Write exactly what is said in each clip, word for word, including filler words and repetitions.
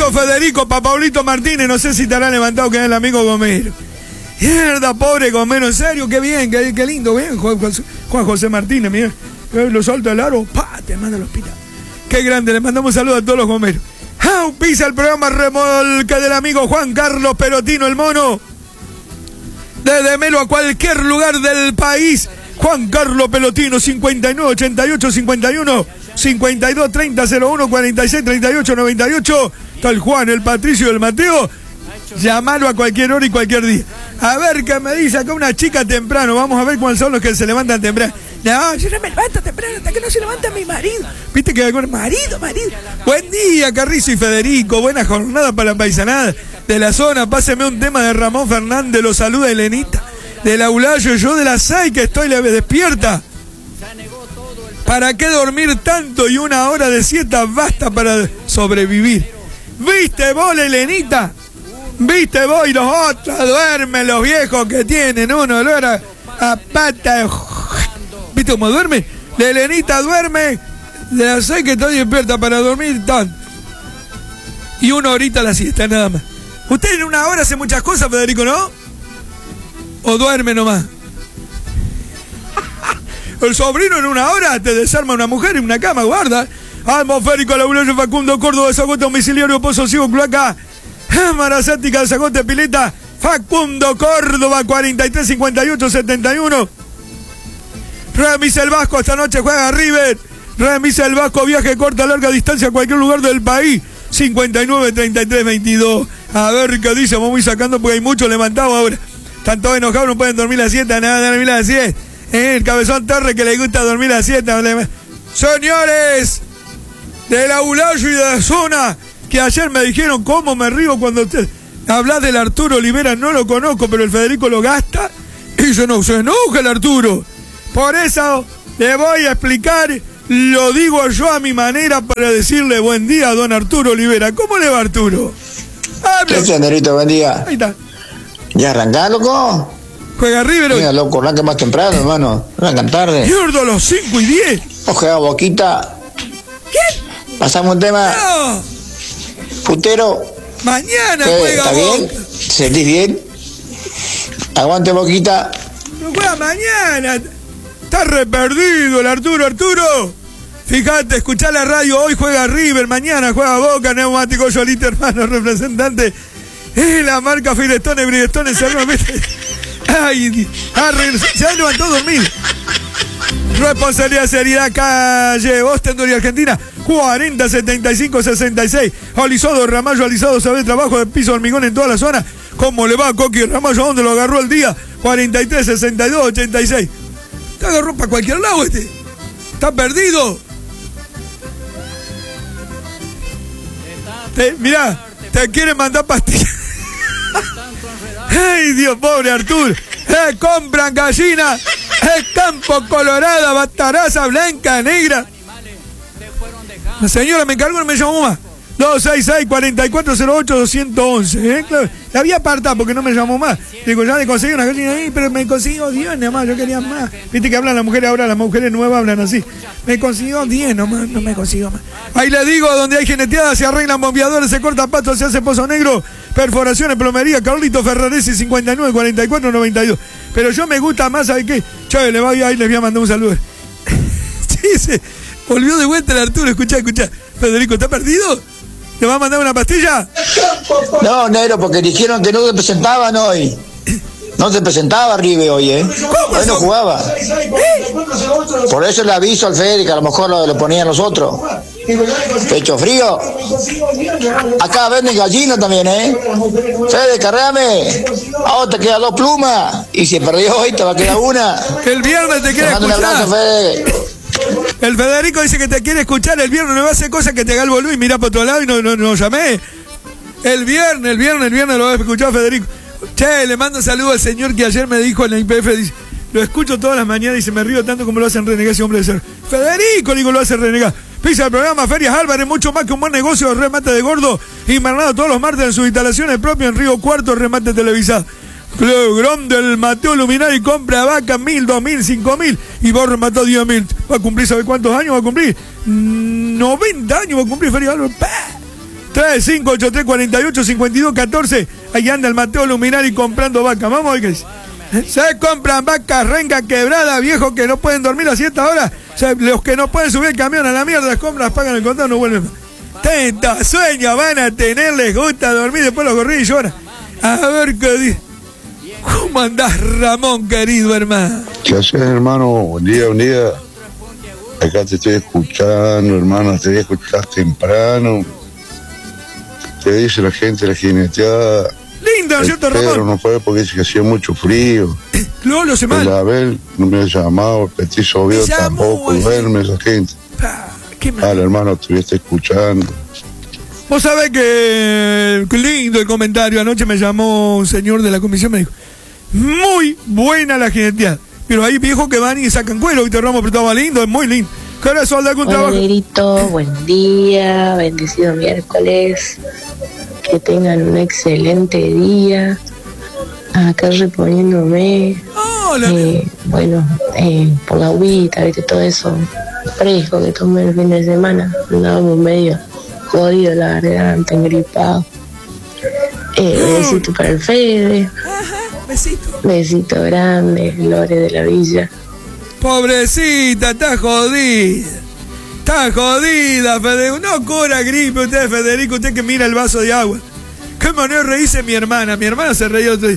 Abrazo, Federico, para Paulito Martínez. No sé si te hará levantado que es el amigo Gomero. Mierda, pobre Gomero, en serio, qué bien, qué, qué lindo, bien, Juan, Juan José Martínez, mira, lo salta el aro, pa, te manda al hospital. Qué grande, le mandamos un saludo a todos los Gomeros. Auspicia el programa Remolque del amigo Juan Carlos Perotino, el mono. Desde Melo a cualquier lugar del país. Juan Carlos Pelotino, cincuenta y nueve, ochenta y ocho, cincuenta y uno, cincuenta y dos, treinta, cero uno, cuarenta y seis, treinta y ocho, noventa y ocho. Está el Juan, el Patricio y el Mateo. Llamalo a cualquier hora y cualquier día. A ver qué me dice acá una chica temprano. Vamos a ver cuáles son los que se levantan temprano. No, yo no me levanto temprano hasta que no se levanta mi marido. Viste que algún marido, marido. Buen día, Carrizo y Federico. Buena jornada para la paisanada de la zona. Páseme un tema de Ramón Fernández. Lo saluda Elenita. Del Aulayo, yo de las seis que estoy despierta. ¿Para qué dormir tanto y una hora de siesta basta para sobrevivir? ¿Viste vos, Elenita? ¿Viste vos y los otros duermen, los viejos que tienen uno olor a, a pata de... ¿Viste cómo duerme? La Elenita duerme de las seis que estoy despierta para dormir tanto. Y una horita la siesta nada más. Usted en una hora hace muchas cosas, Federico, ¿no? ¿O duerme nomás? El sobrino en una hora te desarma una mujer en una cama, guarda. Atmosférico, Laurayo Facundo, Córdoba, Zagote, Domiciliario, Pozo Ciego, Cloaca. Marazática, Zagote, Pileta. Facundo, Córdoba, cuarenta y tres, cincuenta y ocho, setenta y uno. Remis el Vasco, esta noche juega River. Remis el Vasco, viaje corta, larga distancia a cualquier lugar del país. cincuenta y nueve, treinta y tres, veintidós. A ver qué dice, vamos a ir sacando porque hay muchos levantados ahora. Están todos enojados, no pueden dormir la siesta, nada, dormir la siesta. Eh, el Cabezón Torres que le gusta dormir la siesta. Señores del Aulayo y de la zona, que ayer me dijeron cómo me río cuando usted habla del Arturo Olivera, no lo conozco, pero el Federico lo gasta. Y yo no, se enoja el Arturo. Por eso le voy a explicar, lo digo yo a mi manera para decirle buen día a don Arturo Olivera. ¿Cómo le va, Arturo? Hable. ¿Qué señorito? Buen día. Ahí está. ¿Ya arrancá, loco? Juega River hoy. Mira, loco, arranca más temprano, hermano. Arrancan tarde. Mierda, a las cinco y diez. O juega Boquita. ¿Qué? Pasamos un tema. No. Putero. Mañana ¿Qué? juega ¿Está Boca. bien? ¿Te sentís bien? Aguante, Boquita. No juega mañana. Está re perdido el Arturo. Arturo, fíjate, escuchá la radio. Hoy juega River, mañana juega Boca. Neumático Yolita, hermano, representante. Es la marca Firestone, Bridgestone, enormemente. Ay, arre, se levantó a dormir. Responsabilidad, seriedad, calle Boston y Argentina. cuarenta, setenta y cinco, sesenta y seis. Alisado, Ramallo, alisado, sabe trabajo de piso, hormigón en toda la zona. ¿Cómo le va a Coqui Ramallo? ¿A dónde lo agarró el día? cuarenta y tres, sesenta y dos, ochenta y seis. Te agarró para cualquier lado este. Está perdido. Te, mirá, te quiere mandar pastillas. ¡Ay, Dios, pobre Artur! ¡Eh, compran gallina! ¡Eh, campo colorada, bataraza, blanca, negra! La señora me encargó, no me llamó más. dos seis seis, cuatro cuatro cero ocho, dos once. ¿Eh? Claro, la había apartado porque no me llamó más. Digo, ya le conseguí una gallina ahí, pero me consiguió diez nomás, yo quería más. Viste que hablan las mujeres ahora, las mujeres nuevas hablan así. Me consiguió diez nomás, no me consiguió más. Ahí le digo, donde hay geneteadas, se arreglan bombeadores, se corta pasto, se hace pozo negro, perforaciones, plomería, Carlito Ferraresi, cincuenta y nueve, cuarenta y cuatro, noventa y dos. Pero yo me gusta más, ¿sabes qué? Che, le voy a ir, les voy a mandar un saludo. Sí, se volvió de vuelta el Arturo, escuchá, escuchá. Federico, ¿está perdido? ¿Te va a mandar una pastilla? No, negro, porque dijeron que no te presentaban hoy. No se presentaba River hoy, ¿eh? ¿Cómo? Hoy no jugaba. Por eso le aviso al Fede que a lo mejor lo, lo ponían los otros. Pecho frío. Acá venden gallina también, ¿eh? Fede, cargame. Ahora te quedan dos plumas. Y si perdió hoy, te va a quedar una. Que el viernes te quiere escuchar. Un abrazo, Fede. El Federico dice que te quiere escuchar el viernes, no va a hacer cosas que te haga el boludo y mira por otro lado y no, no, no llamé. El viernes, el viernes, el viernes lo he escuchado Federico. Che, le mando un saludo al señor que ayer me dijo en la I P F, dice, lo escucho todas las mañanas y se me río tanto como lo hacen renegar ese hombre de ser. Federico, digo, lo hace renegar. Pisa el programa Ferias Álvarez, mucho más que un buen negocio de remate de gordo, invernado todos los martes en sus instalaciones propias en Río Cuarto, remate televisado. Club Grande del Mateo Luminari compra vaca mil, dos mil, cinco mil y vos remató diez mil. Va a cumplir, ¿sabe cuántos años va a cumplir? noventa años va a cumplir Feria Álvarez. tres cinco ocho tres cuatro ocho cinco dos uno cuatro. Ahí anda el Mateo Luminari comprando vacas. Vamos a ver qué dice. Se compran vacas renga quebrada, viejos que no pueden dormir a cierta hora. O sea, los que no pueden subir el camión a la mierda, las compras, pagan el contado, no vuelven. Tenta, sueño van a tener, les gusta dormir, después los corrí y lloran. A ver qué dice. ¿Cómo andás, Ramón, querido hermano? ¿Qué haces, hermano? Buen día, buen día. Acá te estoy escuchando, hermano, te voy a escuchar temprano. Te dice la gente, la jineteada. Lindo, ¿no cierto, Ramón? Pero no fue porque dice que hacía mucho frío. No, lo sé mal. El Abel no me ha llamado, el Petizo Vio tampoco, duerme esa gente. Pa, qué mal. Vale, hermano, estuviste escuchando. Vos sabés que, qué lindo el comentario. Anoche me llamó un señor de la comisión, me dijo, muy buena la jineteada. Pero hay viejos que van y sacan cuero y te ramo apretado lindo, es muy lindo. ¿Qué hora es sol de algún trabajo? Hola, Negrito, buen día, bendecido miércoles. Que tengan un excelente día. Acá reponiéndome. Hola. Eh, bueno, eh, por la agüita, ¿viste? Todo eso fresco que tomé el fin de semana. Andábamos medio jodido, la garganta, engripado. Eh, besito para el Fede. Ajá, besito. Besito grande, Lore de la Villa. Pobrecita, está jodida. Está jodida, Federico. No cura gripe usted, Federico. Usted que mira el vaso de agua. ¿Qué manera de reírse mi hermana? Mi hermana se reía otro día.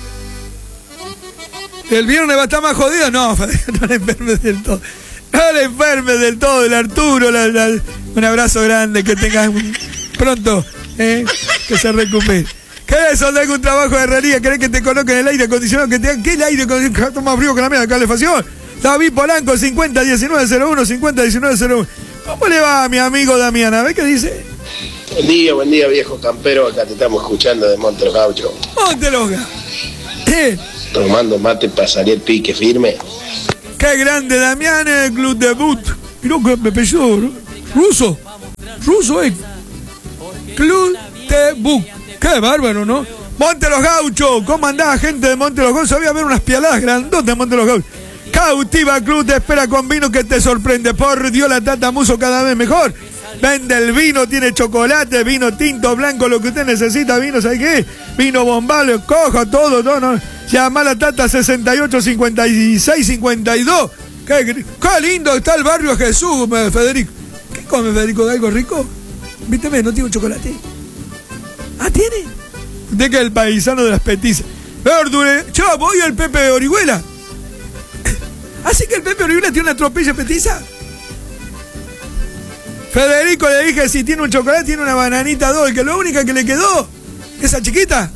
¿El viernes va a estar más jodido? No, Federico, no le enfermes del todo. No le enfermes del todo, el Arturo. La, la, un abrazo grande, que tengas un, pronto, eh, que se recupere. ¿Querés de algún trabajo de herrería? ¿Querés que te coloquen el aire acondicionado? ¿Que te, ¿Qué el aire acondicionado? Está más frío que la mierda de calefacción. David Polanco, cincuenta diecinueve cero uno, cincuenta diecinueve cero uno. ¿Cómo le va a mi amigo Damián? A ver qué dice. Buen día, buen día, viejo campero. Acá te estamos escuchando de Monte los Gauchos. Monte los Gauchos. ¿Eh? Tomando mate para salir pique firme. Qué grande, Damián, el club debut. Mirá que me apellido ruso. Ruso, eh. Club debut. Qué bárbaro, ¿no? Monte los Gauchos. ¿Cómo andaba gente de Monte los Gauchos? Sabía ver unas pialadas grandotas de Monte los Gauchos. Cautiva Club te espera con vino que te sorprende. Por Dios, la Tata Muso cada vez mejor. Vende el vino, tiene chocolate, vino tinto, blanco, lo que usted necesita, vino, ¿sabe qué? Vino bombalo, coja, todo, todo, ¿no? Llama a la Tata sesenta y ocho, cincuenta y seis, cincuenta y dos. Qué, qué lindo está el barrio Jesús, Federico. ¿Qué come, Federico? ¿De algo rico? Víteme, no tiene un chocolate. ¿Ah, tiene? Usted que es el paisano de las petizas. Verdure, chao, voy al Pepe Orihuela. Así que el Pepe Orihuela tiene una tropilla petiza. Federico, le dije, si tiene un chocolate, tiene una bananita doble, que lo única que le quedó, esa chiquita.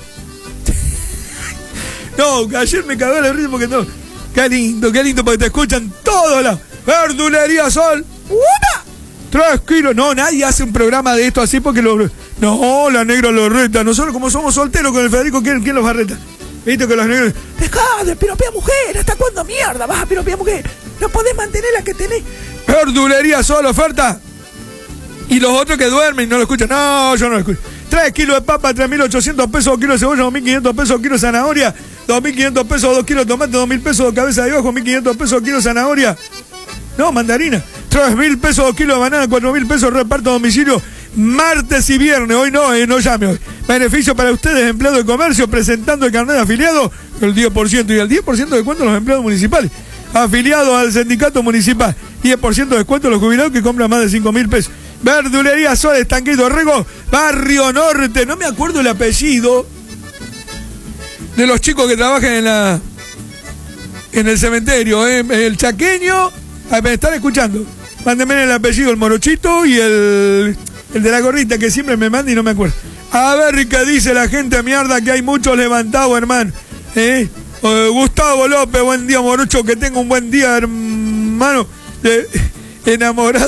No, ayer me cagó el ritmo porque no. Qué lindo, qué lindo, porque te escuchan todos lados. Verdulería Sol. ¡Una! Tres kilos. No, nadie hace un programa de esto así porque lo... No, la negra lo reta. Nosotros como somos solteros con el Federico, ¿quién, quién los va a retar? Viste que los negros... Dejá de piropear mujer. ¿Hasta cuándo mierda vas a piropear mujer? No podés mantener la que tenés. Verdulería Sol, oferta. Y los otros que duermen y no lo escuchan. No, yo no lo escucho. tres kilos de papa, tres mil ochocientos pesos, dos kilos de cebolla, dos mil quinientos pesos, dos kilos de zanahoria, dos mil quinientos pesos, dos kilos de tomate, dos mil pesos de cabeza de ojo, mil quinientos pesos, dos kilos de zanahoria. No, mandarina. tres mil pesos, dos kilos de banana, cuatro mil pesos, reparto a domicilio, martes y viernes. Hoy no, eh, no llame hoy. Beneficio para ustedes, empleados de comercio, presentando el carnet de afiliado, el diez por ciento y el diez por ciento de descuento a los empleados municipales. Afiliados al sindicato municipal, diez por ciento de descuento a los jubilados que compran más de cinco mil pesos. Verdulería Sol, Estanquito Rego, Barrio Norte. No me acuerdo el apellido de los chicos que trabajan en la en el cementerio, ¿eh? El chaqueño. Me están escuchando. Mándenme el apellido, el morochito y el, el de la gorrita que siempre me manda y no me acuerdo. A ver qué dice la gente mierda, que hay muchos levantados, hermano. ¿Eh? Uh, Gustavo López, buen día, morocho, que tenga un buen día, hermano. Eh, enamorado.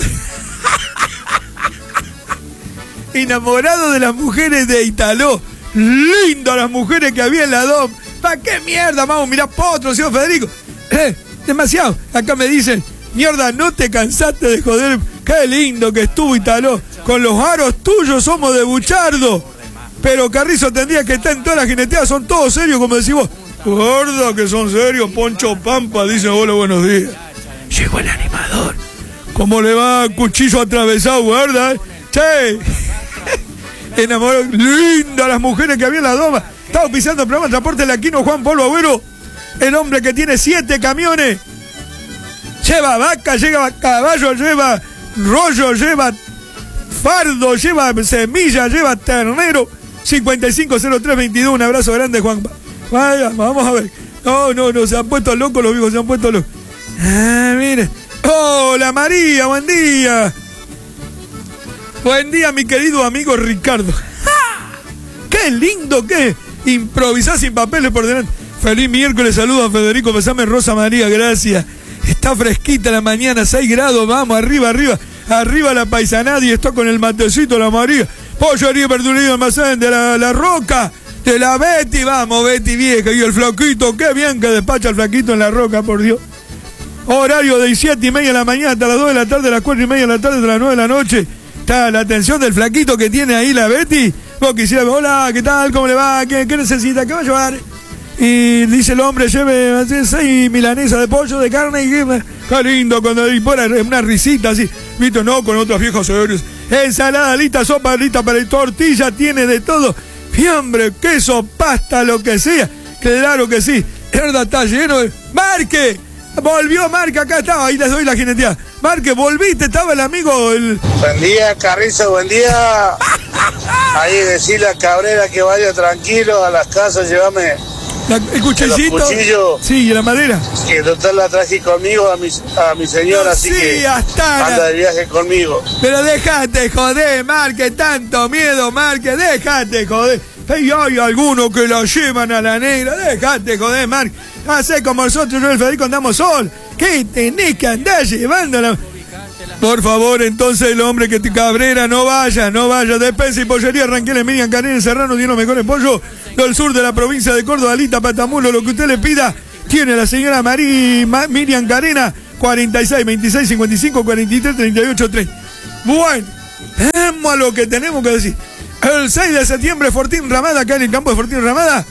Enamorado de las mujeres de Italó. Lindo las mujeres que había en la D O M. ¿Para qué mierda, vamos? Mirá, potro, señor Federico. Eh, demasiado. Acá me dicen, mierda, no te cansaste de joder. Qué lindo que estuvo Italó. Con los aros tuyos somos de Buchardo. Pero Carrizo tendría que estar en todas las jineteadas. Son todos serios, como decís vos. Gordo, que son serios. Poncho Pampa dice, hola, buenos días. Llegó el animador. ¿Cómo le va? Cuchillo atravesado, ¿verdad? Che. Enamoró, linda las mujeres que había en la doma. Estaba pisando el programa de transporte del Aquino Juan Pablo Agüero. El hombre que tiene siete camiones. Lleva vaca, lleva caballo, lleva rollo, lleva fardo, lleva semilla, lleva ternero. cincuenta y cinco cero tres veintidós. Un abrazo grande, Juan. Vaya, vamos a ver. No, no, no, se han puesto locos los viejos, se han puesto locos. Ah, mire. Hola María, buen día. Buen día, mi querido amigo Ricardo. ¡Ja! ¡Qué lindo que improvisar sin papeles por delante! Feliz miércoles, saludos a Federico Pesame, Rosa María, gracias. Está fresquita la mañana, seis grados, vamos, arriba, arriba. Arriba la paisanada y está con el matecito la María. Pollería, verdulería, almacén de la, la Roca, de la Betty, vamos, Betty vieja. Y el flaquito, qué bien que despacha el flaquito en la Roca, por Dios. Horario de siete y media de la mañana hasta las dos de la tarde, las cuatro y media de la tarde, hasta las nueve de la noche. Está la atención del flaquito que tiene ahí la Betty. Vos quisieras, hola, ¿qué tal? ¿Cómo le va? ¿Qué, qué necesita? ¿Qué va a llevar? Y dice el hombre, lleve seis milanesas de pollo, de carne y qué, qué lindo, cuando y pone una risita así, viste, no, con otros viejos serios. Ensalada lista, sopa lista para el tortilla, tiene de todo. Fiambre, queso, pasta, lo que sea. Claro que sí. Herda está lleno de... ¡Marque! Volvió Marque, acá estaba, ahí les doy la jineteada. Marque, volviste, estaba el amigo... El... Buen día, Carrizo, buen día. Ahí decirle a Cabrera que vaya tranquilo a las casas, llévame... La, el cuchillito. Los cuchillos. Sí, y la madera. Que total la traje conmigo a mi, a mi señora, no, así sí, que hasta anda de viaje conmigo. Pero déjate joder, Marque, tanto miedo, Marque, déjate joder. Y hay algunos que la llevan a la negra, déjate joder, Marque. Hacé como nosotros, yo y el Federico andamos sol. ¿Qué tenés que andar llevándola? Por favor, entonces el hombre que te Cabrera, no vaya, no vaya. Despensa y pollería, Ranquel, Miriam Carena, Serrano, tiene los mejores pollos del sur de la provincia de Córdoba, Alita, Patamulo, lo que usted le pida, tiene la señora Marí, Ma, Miriam Carena, cuarenta y seis, veintiséis, cincuenta y cinco, cuarenta y tres, treinta y ocho, tres. Bueno, vamos a lo que tenemos que decir. El seis de septiembre, Fortín Ramada, acá en el campo de Fortín Ramada.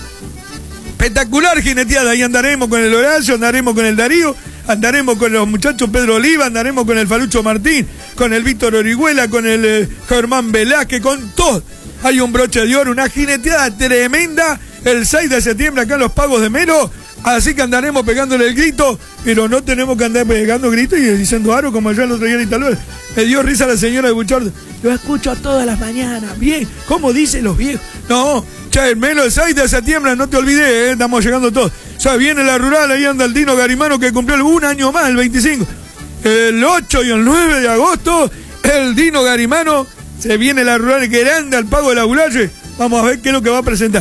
Espectacular jineteada, ahí andaremos con el Horacio, andaremos con el Darío, andaremos con los muchachos Pedro Oliva, andaremos con el Falucho Martín, con el Víctor Orihuela, con el eh, Germán Velázquez, con todo. Hay un broche de oro, una jineteada tremenda el seis de septiembre acá en los Pagos de Melo, así que andaremos pegándole el grito, pero no tenemos que andar pegando gritos y diciendo aro como yo el otro día en Italua. Me dio risa la señora de Buchardo. Lo escucho todas las mañanas, bien, ¿cómo dicen los viejos? No, che, el Melo el seis de septiembre, no te olvides, eh, estamos llegando todos. O sea, viene la rural, ahí anda el Dino Garimano que cumplió un año más, el veinticinco. El ocho y el nueve de agosto, el Dino Garimano, se viene la rural grande al Pago de la Bulache. Vamos a ver qué es lo que va a presentar.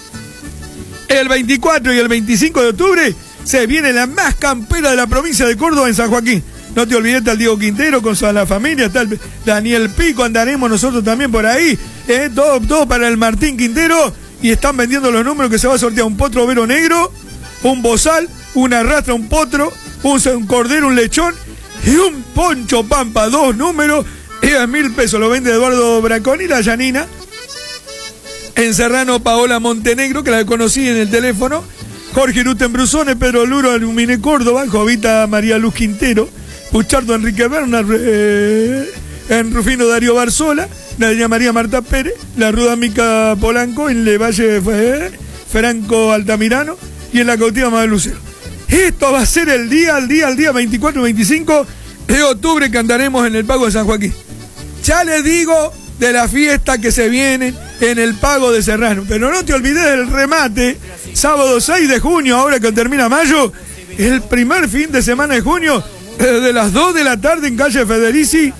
El veinticuatro y el veinticinco de octubre se viene la más campera de la provincia de Córdoba en San Joaquín. No te olvides, está el Diego Quintero con toda la familia, está el Daniel Pico, andaremos nosotros también por ahí. Eh, todo, todo para el Martín Quintero. Y están vendiendo los números que se va a sortear: un potro overo negro, un bozal, una rastra, un potro, un, un cordero, un lechón y un poncho pampa. Dos números, y a mil pesos. Lo vende Eduardo Braconi y la Yanina. En Serrano, Paola Montenegro, que la conocí en el teléfono. Jorge Iruten Brusone, Pedro Luro, Alumine Córdoba, Jovita María Luz Quintero, Puchardo Enrique Bernard, eh, en Rufino Darío Barzola, Nadia María Marta Pérez, la Ruda Mica Polanco, en Le Valle eh, Franco Altamirano y en la Cautiva Madre Lucero. Esto va a ser el día, el día, el día veinticuatro y veinticinco de octubre que andaremos en el Pago de San Joaquín. Ya les digo de la fiesta que se viene en el Pago de Serrano, pero no te olvides del remate, sábado seis de junio, ahora que termina mayo, el primer fin de semana de junio, de las dos de la tarde en calle Federici,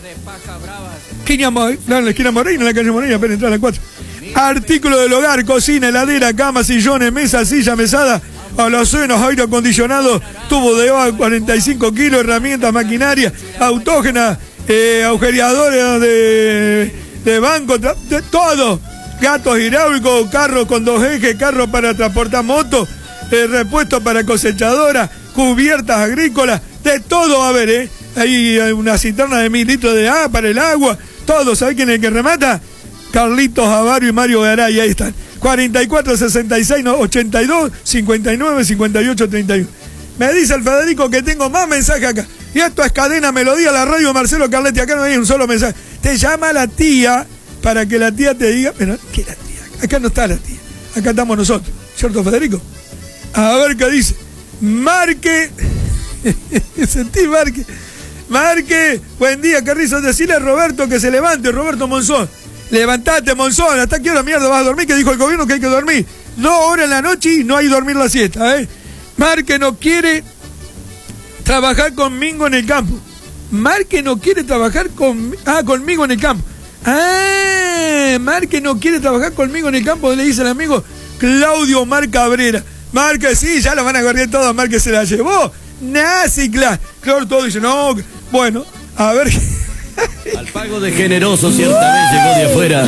en la esquina Morena, en la calle Morena, apenas entrar a las cuatro. Artículo del hogar, cocina, heladera, cama, sillones, mesa, silla, mesada, alacenas, aire acondicionado, tubo de agua, cuarenta y cinco kilos, herramientas, maquinaria, autógena, eh, agujereadores de, de banco, de todo. Gatos hidráulicos, carros con dos ejes, carros para transportar motos, eh, repuestos para cosechadoras, cubiertas agrícolas, de todo va a haber, ¿eh? Hay una cisterna de mil litros de agua para el agua, todo. ¿Sabes quién es el que remata? Carlitos Avario y Mario Garay, ahí están. cuarenta y cuatro, sesenta y seis, ochenta y dos, cincuenta y nueve, cincuenta y ocho, treinta y uno. Me dice el Federico que tengo más mensajes acá. Y esto es Cadena Melodía, la radio Marcelo Carletti. Acá no hay un solo mensaje. Te llama la tía para que la tía te diga, pero ¿qué la tía? Acá no está la tía, acá estamos nosotros, ¿cierto, Federico? A ver qué dice. Marque, sentí Marque, Marque, buen día, qué risa, decirle a Roberto que se levante, Roberto Monzón. Levantate, Monzón, ¿hasta qué hora mierda vas a dormir? Que dijo el gobierno que hay que dormir. No hora en la noche y no hay dormir la siesta, ¿eh? Marque no quiere trabajar conmigo en el campo. Marque no quiere trabajar con, ah, conmigo en el campo. Ah, Marque no quiere trabajar conmigo en el campo, le dice el amigo Claudio Mar Cabrera. Marque, sí, ya lo van a correr todo, Marque se la llevó. Nazi, claro. Claro, todo dice, no, bueno, a ver. Al pago de generoso cierta vez llegó de afuera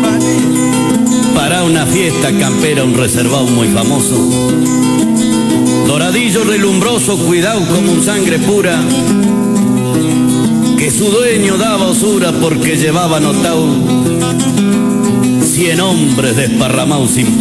para una fiesta campera un reservado muy famoso. Doradillo relumbroso, cuidado como un sangre pura, que su dueño daba osura porque llevaba notado cien hombres desparramados sin